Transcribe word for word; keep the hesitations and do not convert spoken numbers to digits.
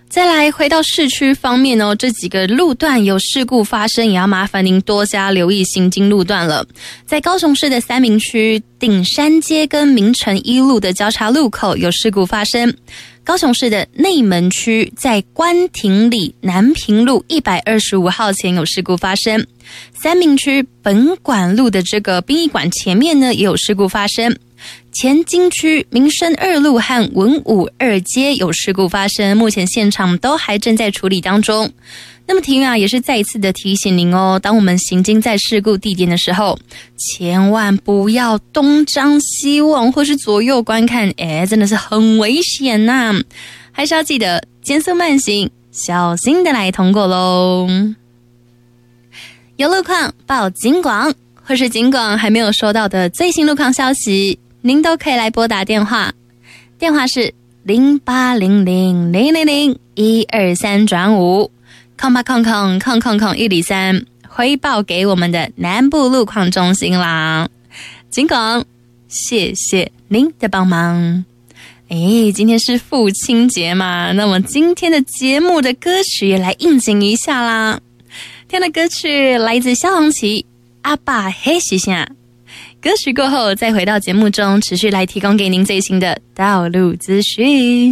再来回到市区方面哦，这几个路段有事故发生，也要麻烦您多加留意行经路段了。在高雄市的三民区顶山街跟明诚一路的交叉路口有事故发生。高雄市的内门区在关亭里南平路一百二十五号前有事故发生。三民区本馆路的这个殡仪馆前面呢也有事故发生。前金区民生二路和文武二街有事故发生，目前现场都还正在处理当中。那么庭院啊也是再一次的提醒您哦，当我们行经在事故地点的时候，千万不要东张西望或是左右观看，哎，真的是很危险呐、啊！还是要记得减速慢行，小心的来通过咯。有路况报警广，或是警广还没有收到的最新路况消息，您都可以来拨打电话，电话是零八零零零零零一二三转五，空八空空空空空一零三，回报给我们的南部路况中心啦。警广，谢谢您的帮忙。诶，今天是父亲节嘛，那么今天的节目的歌曲也来应景一下啦。听的歌曲来自萧煌奇，阿爸嘿西下。歌曲过后再回到节目中，持续来提供给您最新的道路资讯。